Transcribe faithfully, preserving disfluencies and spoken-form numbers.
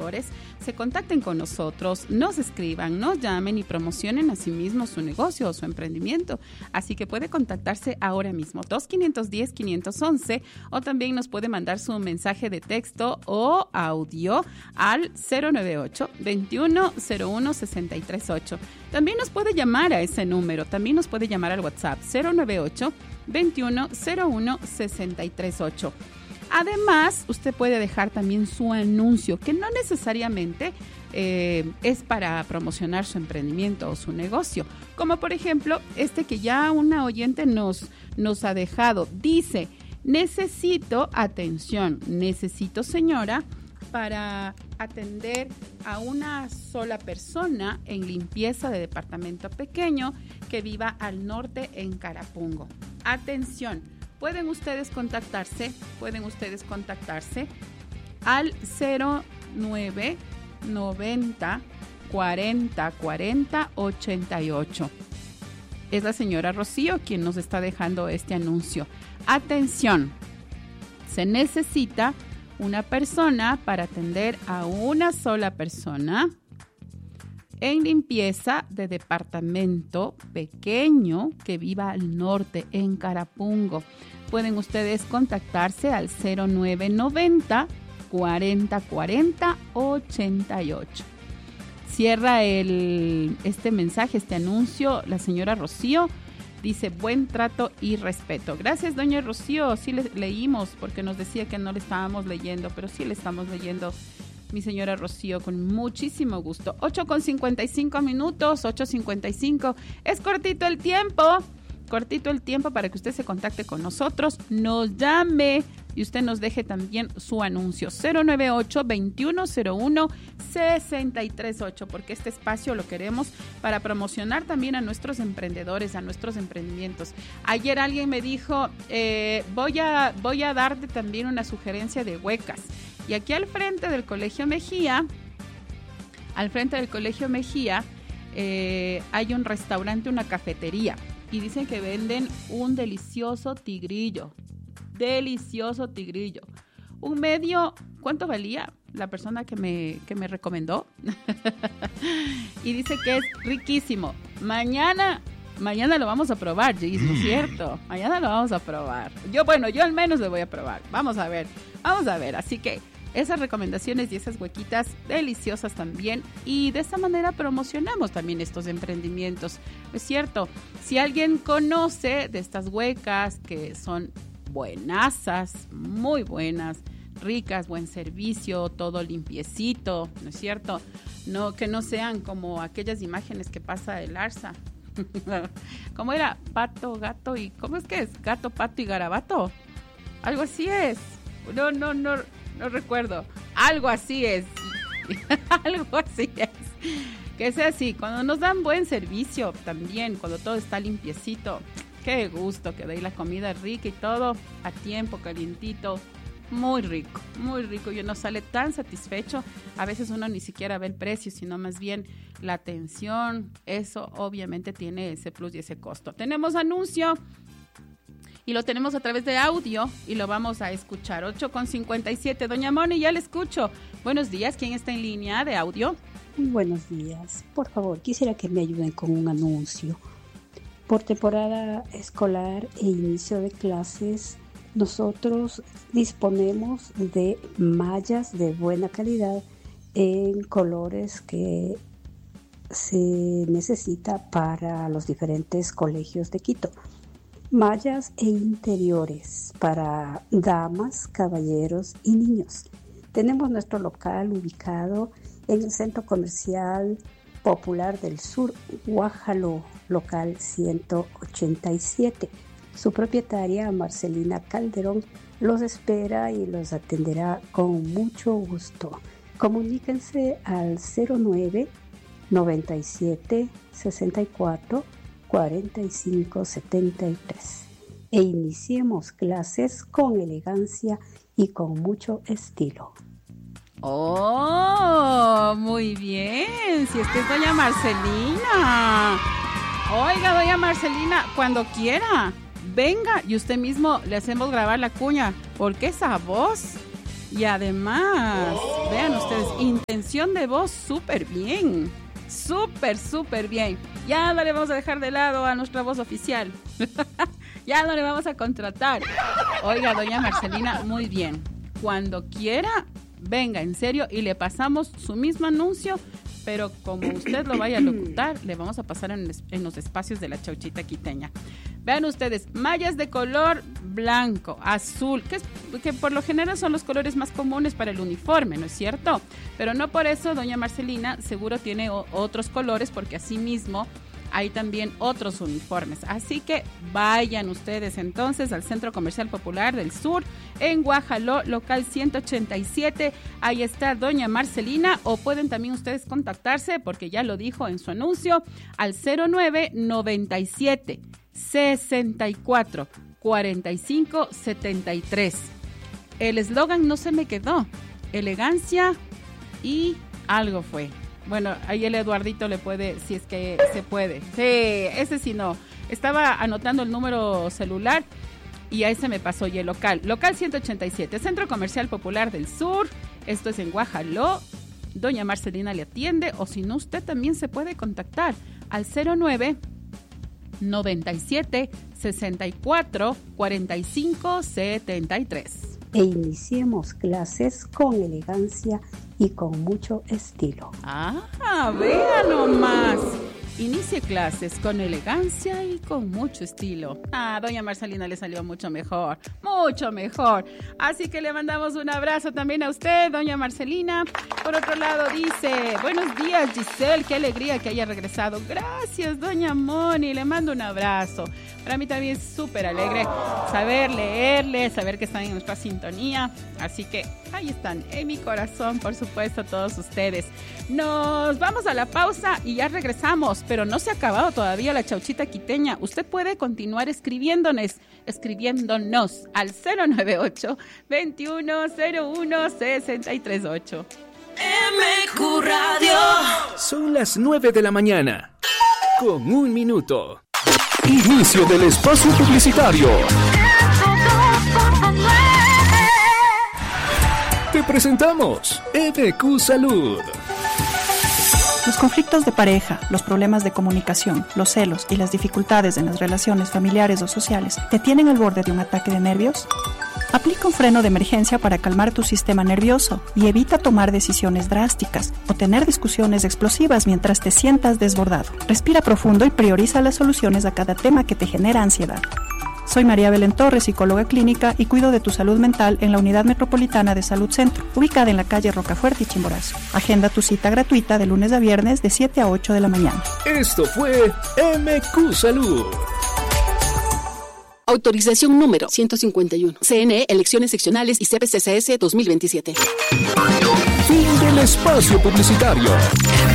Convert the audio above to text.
emprendedores se contacten con nosotros, nos escriban, nos llamen y promocionen a sí mismos su negocio o su emprendimiento. Así que puede contactarse ahora mismo, dos cinco uno cero, cinco uno uno, o también nos puede mandar su mensaje de texto o audio al cero nueve ocho, veintiuno cero uno, sesenta y tres ocho. También nos puede llamar a ese número, también nos puede llamar al WhatsApp cero nueve ocho, veintiuno cero uno, sesenta y tres ocho. Además, usted puede dejar también su anuncio, que no necesariamente eh, es para promocionar su emprendimiento o su negocio. Como por ejemplo, este que ya una oyente nos, nos ha dejado. Dice, necesito atención, necesito señora para atender a una sola persona en limpieza de departamento pequeño que viva al norte en Carapungo. Atención. Pueden ustedes contactarse, pueden ustedes contactarse al cero nueve noventa cuarenta cuarenta ochenta y ocho. Es la señora Rocío quien nos está dejando este anuncio. Atención, se necesita una persona para atender a una sola persona en limpieza de departamento pequeño que viva al norte en Carapungo. Pueden ustedes contactarse al cero nueve noventa cuarenta cuarenta ochenta y ocho. Cierra el, este mensaje, este anuncio, la señora Rocío. Dice, buen trato y respeto. Gracias, doña Rocío. Sí le leímos porque nos decía que no le estábamos leyendo, pero sí le estamos leyendo, mi señora Rocío, con muchísimo gusto. ocho con cincuenta y cinco minutos, ocho cincuenta y cinco. Es cortito el tiempo, cortito el tiempo para que usted se contacte con nosotros, nos llame y usted nos deje también su anuncio. cero nueve ocho, veintiuno cero uno, sesenta y tres ocho, porque este espacio lo queremos para promocionar también a nuestros emprendedores, a nuestros emprendimientos. Ayer alguien me dijo, eh, voy a, voy a darte también una sugerencia de huecas. Y aquí al frente del Colegio Mejía, al frente del Colegio Mejía, eh, hay un restaurante, una cafetería. Y dicen que venden un delicioso tigrillo. Delicioso tigrillo. Un medio, ¿cuánto valía la persona que me, que me recomendó? Y dice que es riquísimo. Mañana, mañana lo vamos a probar, Gis, ¿no es cierto? Mañana lo vamos a probar. Yo, bueno, yo al menos lo voy a probar. Vamos a ver, vamos a ver. Así que esas recomendaciones y esas huequitas deliciosas también, y de esta manera promocionamos también estos emprendimientos, ¿no es cierto? Si alguien conoce de estas huecas que son buenazas, muy buenas, ricas, buen servicio, todo limpiecito, ¿no es cierto? No, que no sean como aquellas imágenes que pasa el Arsa. ¿Cómo era? Pato, gato y... ¿Cómo es que es? Gato, pato y garabato. Algo así es. No, no, no... No recuerdo. Algo así es. Algo así es. Que sea así. Cuando nos dan buen servicio también, cuando todo está limpiecito. Qué gusto que veis la comida rica y todo a tiempo, calientito. Muy rico, muy rico. Y uno sale tan satisfecho. A veces uno ni siquiera ve el precio, sino más bien la atención. Eso obviamente tiene ese plus y ese costo. Tenemos anuncio. Y lo tenemos a través de audio y lo vamos a escuchar. ocho con cincuenta y siete. Doña Moni, ya le escucho. Buenos días. ¿Quién está en línea de audio? Muy buenos días. Por favor, quisiera que me ayuden con un anuncio. Por temporada escolar e inicio de clases, nosotros disponemos de mallas de buena calidad en colores que se necesita para los diferentes colegios de Quito. Mallas e interiores para damas, caballeros y niños. Tenemos nuestro local ubicado en el Centro Comercial Popular del Sur, Guájalo, local ciento ochenta y siete. Su propietaria, Marcelina Calderón, los espera y los atenderá con mucho gusto. Comuníquense al cero nueve noventa y siete sesenta y cuatro cuarenta y cinco setenta y tres e iniciemos clases con elegancia y con mucho estilo. ¡Oh! Muy bien. Si esta es doña Marcelina. Oiga, doña Marcelina, cuando quiera, venga y usted mismo le hacemos grabar la cuña, porque esa voz y además, vean ustedes, retención de voz súper bien. Súper, súper bien. Ya no le vamos a dejar de lado a nuestra voz oficial. Ya no le vamos a contratar. Oiga, doña Marcelina, muy bien. Cuando quiera, venga, en serio, y le pasamos su mismo anuncio, pero como usted lo vaya a locutar, le vamos a pasar en, en los espacios de la Chauchita Quiteña. Vean ustedes, mallas de color blanco, azul, que, es, que por lo general son los colores más comunes para el uniforme, ¿no es cierto? Pero no por eso doña Marcelina seguro tiene o, otros colores, porque así mismo hay también otros uniformes. Así que vayan ustedes entonces al Centro Comercial Popular del Sur, en Guajaló, local ciento ochenta y siete. Ahí está doña Marcelina, o pueden también ustedes contactarse, porque ya lo dijo en su anuncio, al cero nueve noventa y siete sesenta y cuatro cuarenta y cinco setenta y tres. El eslogan no se me quedó, elegancia y algo fue. Bueno, ahí el Eduardito le puede, si es que se puede. Sí, ese sí no. Estaba anotando el número celular y ahí se me pasó. Y el local, local ciento ochenta y siete, Centro Comercial Popular del Sur. Esto es en Guajaló. Doña Marcelina le atiende, o si no, usted también se puede contactar al cero nueve noventa y siete sesenta y cuatro cuarenta y cinco setenta y tres. E iniciemos clases con elegancia y con mucho estilo. Ah, vea nomás. Inicie clases con elegancia y con mucho estilo. Ah, doña Marcelina le salió mucho mejor, mucho mejor. Así que le mandamos un abrazo también a usted, doña Marcelina. Por otro lado dice, buenos días Giselle, qué alegría que haya regresado. Gracias, doña Moni, le mando un abrazo. Para mí también es súper alegre saber leerle, saber que están en nuestra sintonía. Así que ahí están, en mi corazón, por supuesto, todos ustedes. Nos vamos a la pausa y ya regresamos, pero no se ha acabado todavía la Chauchita Quiteña. Usted puede continuar escribiéndonos, escribiéndonos al cero nueve ocho, veintiuno cero uno, sesenta y tres ocho. M Q Radio. Son las nueve de la mañana, con un minuto. Inicio del espacio publicitario. Te presentamos M Q Salud. Los conflictos de pareja, los problemas de comunicación, los celos y las dificultades en las relaciones familiares o sociales ¿te tienen al borde de un ataque de nervios? Aplica un freno de emergencia para calmar tu sistema nervioso y evita tomar decisiones drásticas o tener discusiones explosivas mientras te sientas desbordado. Respira profundo y prioriza las soluciones a cada tema que te genera ansiedad. Soy María Belén Torres, psicóloga clínica, y cuido de tu salud mental en la Unidad Metropolitana de Salud Centro, ubicada en la calle Rocafuerte y Chimborazo. Agenda tu cita gratuita de lunes a viernes de siete a ocho de la mañana. Esto fue M Q Salud. Autorización número ciento cincuenta y uno. C N E, Elecciones Seccionales y C P C C S dos mil veintisiete. Fin del espacio publicitario.